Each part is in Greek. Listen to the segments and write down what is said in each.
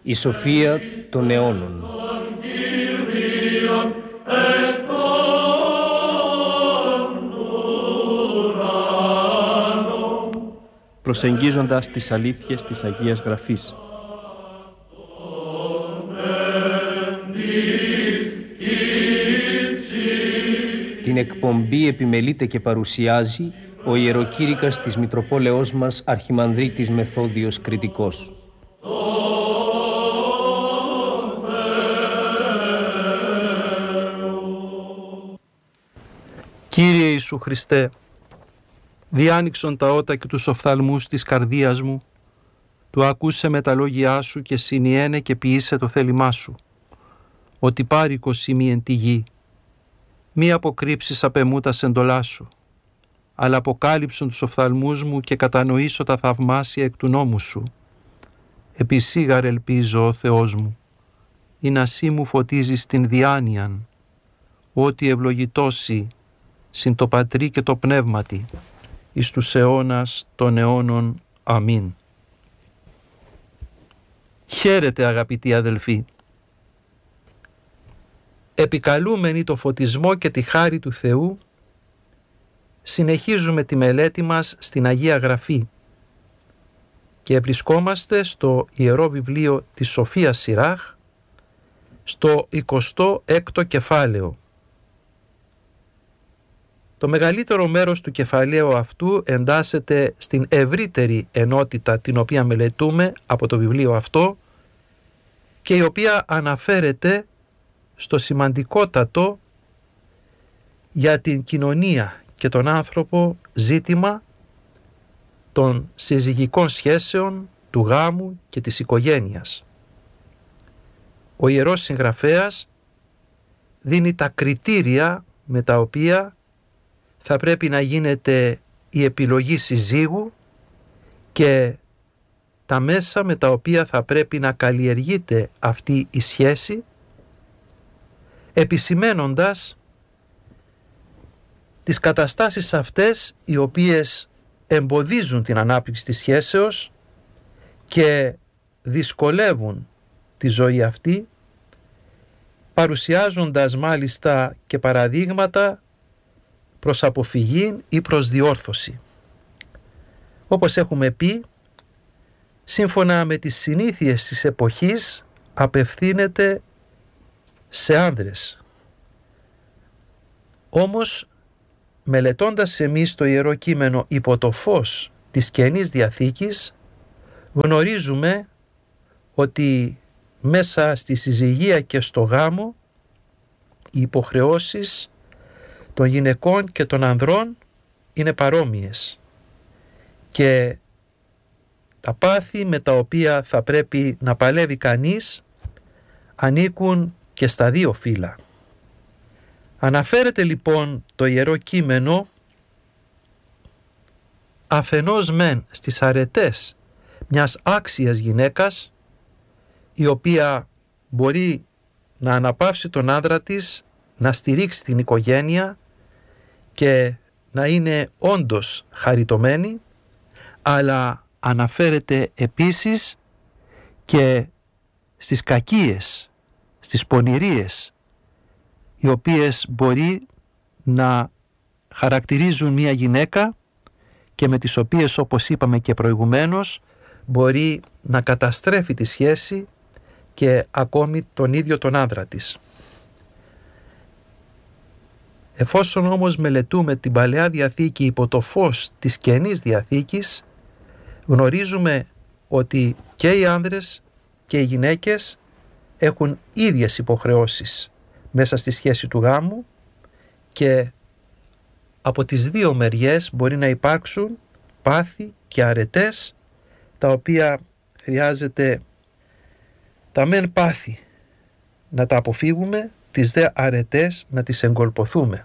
Η σοφία των αιώνων. Προσεγγίζοντας τις αλήθειες της Αγίας Γραφής. Την εκπομπή επιμελείται και παρουσιάζει ο ιεροκήρυκας της Μητροπόλεως μας Αρχιμανδρίτης Μεθόδιος Κρητικός. Κύριε Ιησού Χριστέ, διάνοιξον τα ότα και τους οφθαλμούς της καρδίας μου, του ακούσε με τα λόγια σου και συνιένε και ποιήσε το θέλημά σου, ότι πάρικος ημί εν τη γη. Μη αποκρύψεις απ' εμού τα σεντολά σου, αλλά αποκάλυψον τους οφθαλμούς μου και κατανοήσω τα θαυμάσια εκ του νόμου σου. Επισήγαρ ελπίζω, ο Θεός μου, ή να σύ μου φωτίζεις την διάνοιαν, ότι ευλογητώσει συν το Πατρί και το Πνεύματι, εις τους αιώνας των αιώνων. Αμήν. Χαίρετε αγαπητοί αδελφοί. Επικαλούμενοι το φωτισμό και τη χάρη του Θεού, συνεχίζουμε τη μελέτη μας στην Αγία Γραφή και βρισκόμαστε στο Ιερό Βιβλίο της Σοφίας Σιράχ, στο 26ο κεφάλαιο. Το μεγαλύτερο μέρος του κεφαλαίου αυτού εντάσσεται στην ευρύτερη ενότητα την οποία μελετούμε από το βιβλίο αυτό και η οποία αναφέρεται στο σημαντικότατο για την κοινωνία και τον άνθρωπο ζήτημα των συζυγικών σχέσεων, του γάμου και της οικογένειας. Ο Ιερός Συγγραφέας δίνει τα κριτήρια με τα οποία θα πρέπει να γίνεται η επιλογή συζύγου και τα μέσα με τα οποία θα πρέπει να καλλιεργείται αυτή η σχέση, επισημένοντας τις καταστάσεις αυτές οι οποίες εμποδίζουν την ανάπτυξη της σχέσεως και δυσκολεύουν τη ζωή αυτή, παρουσιάζοντας μάλιστα και παραδείγματα προς αποφυγή ή προς διόρθωση. Όπως έχουμε πει, σύμφωνα με τις συνήθειες της εποχής, απευθύνεται σε άνδρες. Όμως, μελετώντας εμείς το Ιερό Κείμενο υπό το φως της Καινής Διαθήκης, γνωρίζουμε ότι μέσα στη συζυγία και στο γάμο οι υποχρεώσεις των γυναικών και των ανδρών είναι παρόμοιες και τα πάθη με τα οποία θα πρέπει να παλεύει κανείς ανήκουν και στα δύο φύλλα. Αναφέρεται λοιπόν το Ιερό Κείμενο αφενός μεν στις αρετές μιας άξιας γυναίκας, η οποία μπορεί να αναπαύσει τον άντρα της, να στηρίξει την οικογένεια και να είναι όντως χαριτωμένη, αλλά αναφέρεται επίσης και στις κακίες, στις πονηρίες, οι οποίες μπορεί να χαρακτηρίζουν μια γυναίκα και με τις οποίες, όπως είπαμε και προηγουμένως, μπορεί να καταστρέφει τη σχέση και ακόμη τον ίδιο τον άντρα της. Εφόσον όμως μελετούμε την Παλαιά Διαθήκη υπό το φως της Καινής Διαθήκης, γνωρίζουμε ότι και οι άνδρες και οι γυναίκες έχουν ίδιες υποχρεώσεις μέσα στη σχέση του γάμου και από τις δύο μεριές μπορεί να υπάρξουν πάθη και αρετές, τα οποία χρειάζεται τα μεν πάθη να τα αποφύγουμε, τις δε αρετές να τις εγκολποθούμε.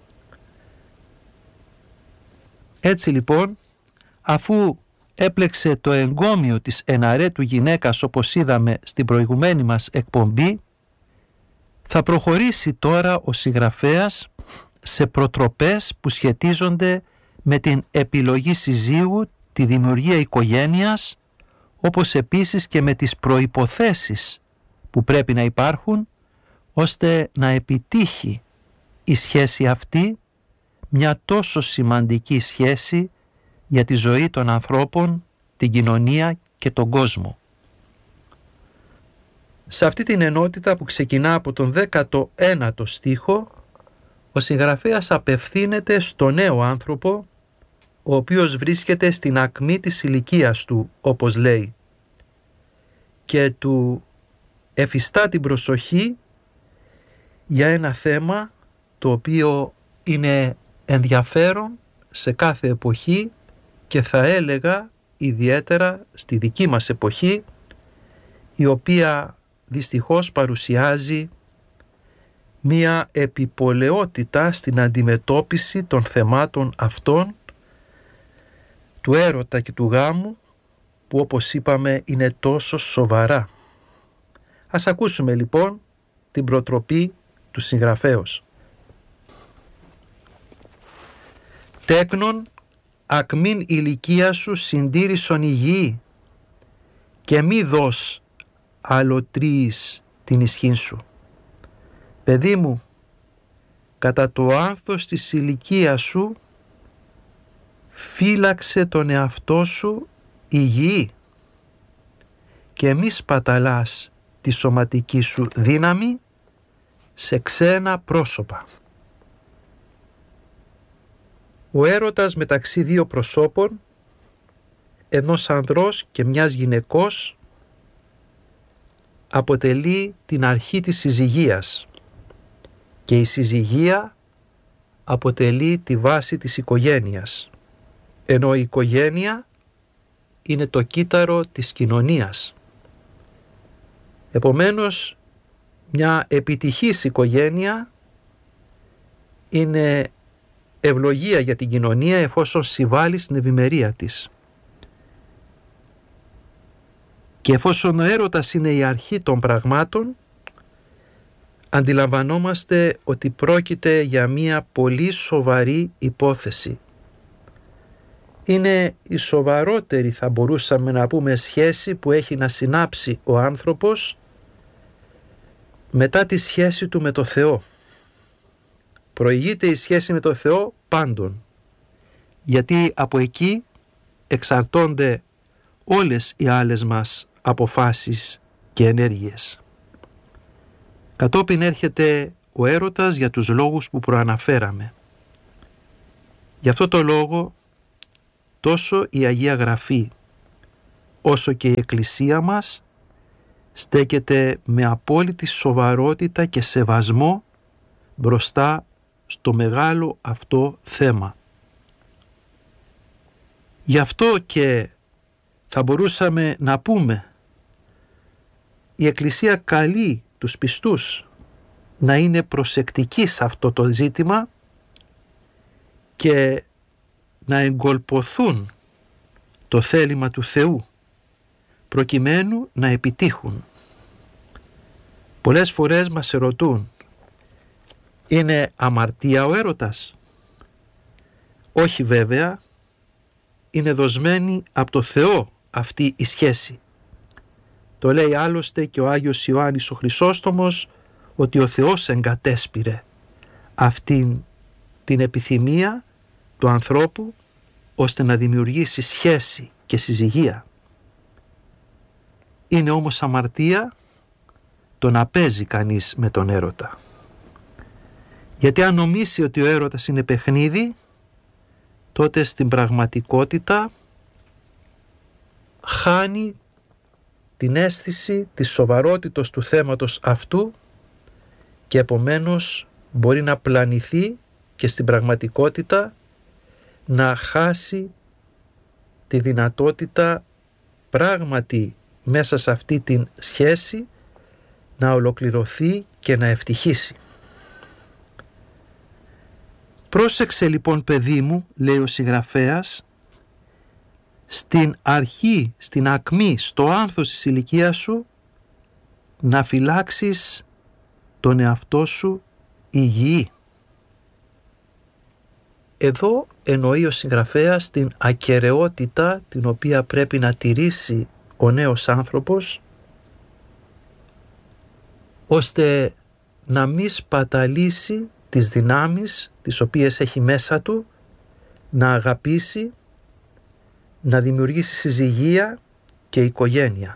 Έτσι λοιπόν, αφού έπλεξε το εγκόμιο της εναρέτου γυναίκας, όπως είδαμε στην προηγουμένη μας εκπομπή, θα προχωρήσει τώρα ο συγγραφέας σε προτροπές που σχετίζονται με την επιλογή συζύγου, τη δημιουργία οικογένειας, όπως επίσης και με τις προϋποθέσεις που πρέπει να υπάρχουν ώστε να επιτύχει η σχέση αυτή, μια τόσο σημαντική σχέση για τη ζωή των ανθρώπων, την κοινωνία και τον κόσμο. Σε αυτή την ενότητα που ξεκινά από τον 19ο στίχο, ο συγγραφέας απευθύνεται στο νέο άνθρωπο, ο οποίος βρίσκεται στην ακμή της ηλικίας του, όπως λέει, και του εφιστά την προσοχή για ένα θέμα το οποίο είναι ενδιαφέρον σε κάθε εποχή και θα έλεγα ιδιαίτερα στη δική μας εποχή, η οποία δυστυχώς παρουσιάζει μία επιπολαιότητα στην αντιμετώπιση των θεμάτων αυτών, του έρωτα και του γάμου, που όπως είπαμε είναι τόσο σοβαρά. Ας ακούσουμε λοιπόν την προτροπή του συγγραφέως. «Τέκνον, ακμήν ηλικία σου συντήρησον υγιή και μη δώσ' αλωτρίεις την ισχύν σου». Παιδί μου, κατά το άνθος της ηλικίας σου φύλαξε τον εαυτό σου υγιή και μη σπαταλάς τη σωματική σου δύναμη σε ξένα πρόσωπα. Ο έρωτας μεταξύ δύο προσώπων, ενός ανδρός και μιας γυναικός, αποτελεί την αρχή της συζυγίας και η συζυγία αποτελεί τη βάση της οικογένειας, ενώ η οικογένεια είναι το κύτταρο της κοινωνίας. Επομένως, μια επιτυχής οικογένεια είναι ευλογία για την κοινωνία εφόσον συμβάλλει στην ευημερία της. Και εφόσον ο έρωτας είναι η αρχή των πραγμάτων, αντιλαμβανόμαστε ότι πρόκειται για μια πολύ σοβαρή υπόθεση. Είναι η σοβαρότερη, θα μπορούσαμε να πούμε, σχέση που έχει να συνάψει ο άνθρωπος μετά τη σχέση του με το Θεό. Προηγείται η σχέση με το Θεό πάντων, γιατί από εκεί εξαρτώνται όλες οι άλλες μας αποφάσεις και ενέργειες. Κατόπιν έρχεται ο έρωτας για τους λόγους που προαναφέραμε. Γι' αυτό το λόγο τόσο η Αγία Γραφή όσο και η Εκκλησία μας στέκεται με απόλυτη σοβαρότητα και σεβασμό μπροστά στο μεγάλο αυτό θέμα. Γι' αυτό και θα μπορούσαμε να πούμε η Εκκλησία καλεί τους πιστούς να είναι προσεκτικοί σε αυτό το ζήτημα και να εγκολποθούν το θέλημα του Θεού προκειμένου να επιτύχουν. Πολλές φορές μας ερωτούν, είναι αμαρτία ο έρωτας? Όχι βέβαια, είναι δοσμένη από το Θεό αυτή η σχέση. Το λέει άλλωστε και ο Άγιος Ιωάννης ο Χρυσόστομος, ότι ο Θεός εγκατέσπηρε αυτήν την επιθυμία του ανθρώπου ώστε να δημιουργήσει σχέση και συζυγία. Είναι όμως αμαρτία το να παίζει κανείς με τον έρωτα. Γιατί αν νομίσει ότι ο έρωτας είναι παιχνίδι, τότε στην πραγματικότητα χάνει την αίσθηση της σοβαρότητος του θέματος αυτού και επομένως μπορεί να πλανηθεί και στην πραγματικότητα να χάσει τη δυνατότητα πράγματι μέσα σε αυτή την σχέση να ολοκληρωθεί και να ευτυχήσει. Πρόσεξε λοιπόν παιδί μου, λέει ο συγγραφέας, στην αρχή, στην ακμή, στο άνθος της ηλικίας σου να φυλάξεις τον εαυτό σου υγιή. Εδώ εννοεί ο συγγραφέας την ακεραιότητα την οποία πρέπει να τηρήσει ο νέος άνθρωπος, ώστε να μη σπαταλήσει τις δυνάμεις τις οποίες έχει μέσα του, να αγαπήσει, να δημιουργήσει συζυγία και οικογένεια.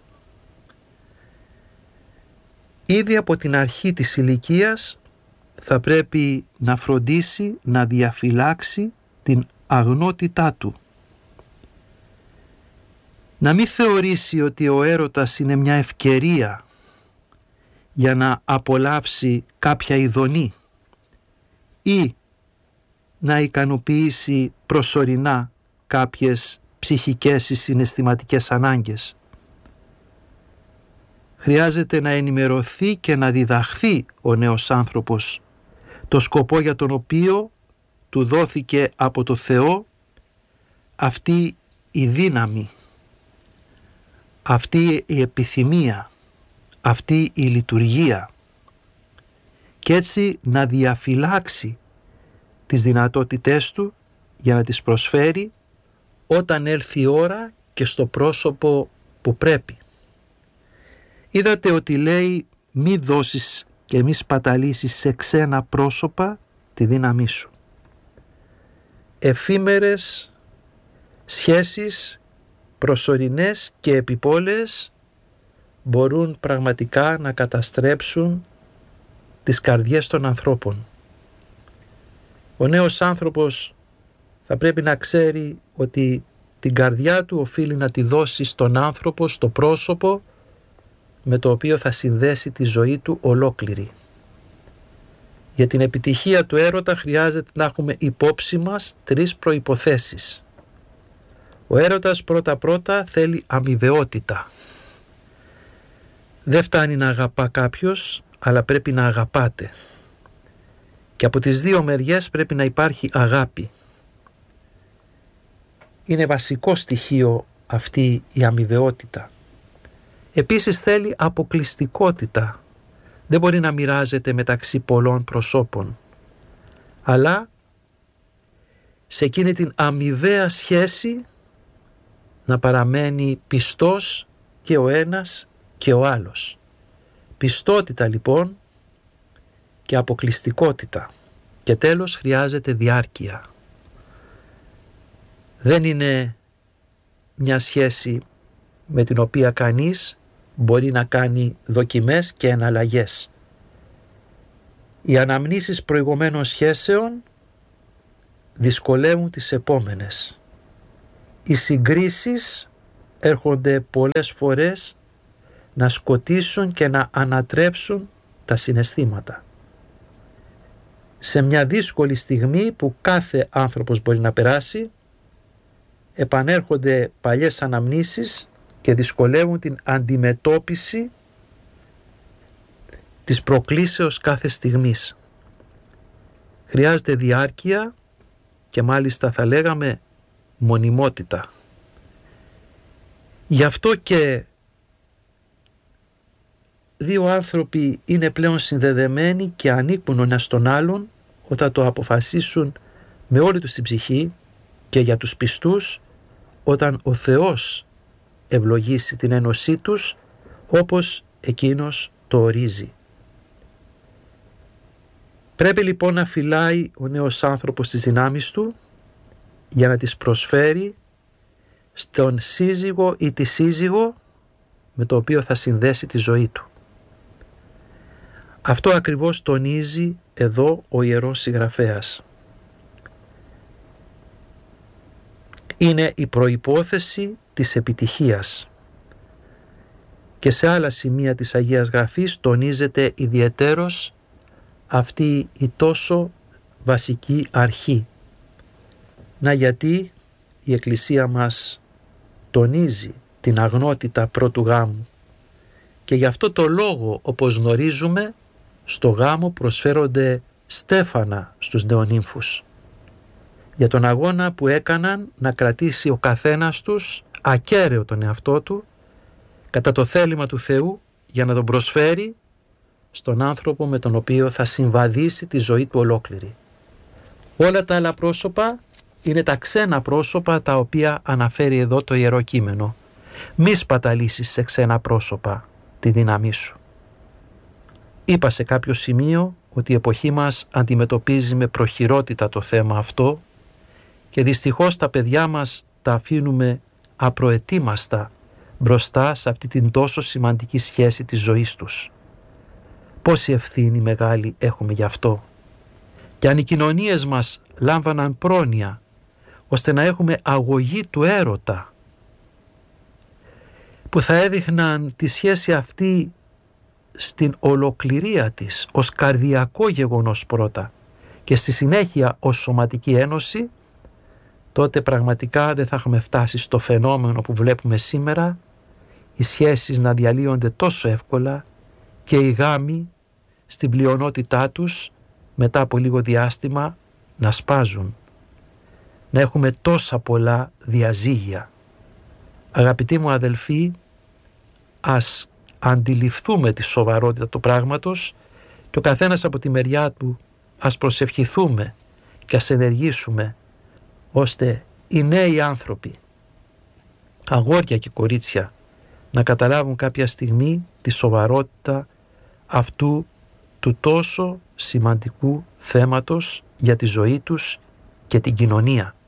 Ήδη από την αρχή της ηλικίας θα πρέπει να φροντίσει να διαφυλάξει την αγνότητά του. Να μην θεωρήσει ότι ο έρωτας είναι μια ευκαιρία για να απολαύσει κάποια ειδονή ή να ικανοποιήσει προσωρινά κάποιες ψυχικές ή συναισθηματικές ανάγκες. Χρειάζεται να ενημερωθεί και να διδαχθεί ο νέος άνθρωπος το σκοπό για τον οποίο του δόθηκε από το Θεό αυτή η δύναμη, αυτή η επιθυμία, αυτή η λειτουργία, και έτσι να διαφυλάξει τις δυνατότητές του για να τις προσφέρει όταν έλθει η ώρα και στο πρόσωπο που πρέπει. Είδατε ότι λέει μη δώσεις και μη σπαταλήσεις σε ξένα πρόσωπα τη δύναμή σου. Εφήμερες σχέσεις, προσωρινές και επιπόλαιες, μπορούν πραγματικά να καταστρέψουν τις καρδιές των ανθρώπων. Ο νέος άνθρωπος θα πρέπει να ξέρει ότι την καρδιά του οφείλει να τη δώσει στον άνθρωπο, στο πρόσωπο με το οποίο θα συνδέσει τη ζωή του ολόκληρη. Για την επιτυχία του έρωτα χρειάζεται να έχουμε υπόψη μας 3 προϋποθέσεις. Ο έρωτας πρώτα-πρώτα θέλει αμοιβαιότητα. Δεν φτάνει να αγαπά κάποιος, αλλά πρέπει να αγαπάτε. Και από τις 2 μεριές πρέπει να υπάρχει αγάπη. Είναι βασικό στοιχείο αυτή η αμοιβαιότητα. Επίσης θέλει αποκλειστικότητα. Δεν μπορεί να μοιράζεται μεταξύ πολλών προσώπων. Αλλά σε εκείνη την αμοιβαία σχέση να παραμένει πιστός και ο ένας και ο άλλος. Πιστότητα λοιπόν και αποκλειστικότητα. Και τέλος χρειάζεται διάρκεια. Δεν είναι μια σχέση με την οποία κανείς μπορεί να κάνει δοκιμές και εναλλαγές. Οι αναμνήσεις προηγουμένων σχέσεων δυσκολεύουν τις επόμενες. Οι συγκρίσεις έρχονται πολλές φορές να σκοτίσουν και να ανατρέψουν τα συναισθήματα. Σε μια δύσκολη στιγμή που κάθε άνθρωπος μπορεί να περάσει, επανέρχονται παλιές αναμνήσεις και δυσκολεύουν την αντιμετώπιση της προκλήσεως κάθε στιγμής. Χρειάζεται διάρκεια και μάλιστα θα λέγαμε μονιμότητα. Γι' αυτό και 2 άνθρωποι είναι πλέον συνδεδεμένοι και ανήκουν ο ένας στον άλλον όταν το αποφασίσουν με όλη τους την ψυχή, και για τους πιστούς όταν ο Θεός ευλογήσει την ένωσή τους όπως εκείνος το ορίζει. Πρέπει λοιπόν να φυλάει ο νέος άνθρωπος τις δυνάμεις του για να τις προσφέρει στον σύζυγο ή τη σύζυγο με το οποίο θα συνδέσει τη ζωή του. Αυτό ακριβώς τονίζει εδώ ο Ιερός Συγγραφέας. Είναι η προϋπόθεση της επιτυχίας. Και σε άλλα σημεία της Αγίας Γραφής τονίζεται ιδιαιτέρως αυτή η τόσο βασική αρχή. Να γιατί η Εκκλησία μας τονίζει την αγνότητα πρώτου γάμου. Και γι' αυτό το λόγο, όπως γνωρίζουμε, στο γάμο προσφέρονται στέφανα στους νεονύμφους. Για τον αγώνα που έκαναν να κρατήσει ο καθένας τους ακέραιο τον εαυτό του κατά το θέλημα του Θεού για να τον προσφέρει στον άνθρωπο με τον οποίο θα συμβαδίσει τη ζωή του ολόκληρη. Όλα τα άλλα πρόσωπα είναι τα ξένα πρόσωπα τα οποία αναφέρει εδώ το Ιερό Κείμενο. Μη σπαταλήσεις σε ξένα πρόσωπα τη δύναμή σου. Είπα σε κάποιο σημείο ότι η εποχή μας αντιμετωπίζει με προχειρότητα το θέμα αυτό και δυστυχώς τα παιδιά μας τα αφήνουμε απροετοίμαστα μπροστά σε αυτή την τόσο σημαντική σχέση της ζωής τους. Πόση ευθύνη μεγάλη έχουμε γι' αυτό. Και αν οι κοινωνίες μας λάμβαναν πρόνοια ώστε να έχουμε αγωγή του έρωτα που θα έδειχναν τη σχέση αυτή στην ολοκληρία της ως καρδιακό γεγονός πρώτα και στη συνέχεια ως σωματική ένωση, τότε πραγματικά δεν θα έχουμε φτάσει στο φαινόμενο που βλέπουμε σήμερα, οι σχέσεις να διαλύονται τόσο εύκολα και οι γάμοι στην πλειονότητά τους μετά από λίγο διάστημα να σπάζουν, να έχουμε τόσα πολλά διαζύγια. Αγαπητοί μου αδελφοί, ας αντιληφθούμε τη σοβαρότητα του πράγματος και ο καθένας από τη μεριά του ας προσευχηθούμε και ας ενεργήσουμε ώστε οι νέοι άνθρωποι, αγόρια και κορίτσια, να καταλάβουν κάποια στιγμή τη σοβαρότητα αυτού του τόσο σημαντικού θέματος για τη ζωή τους και την κοινωνία.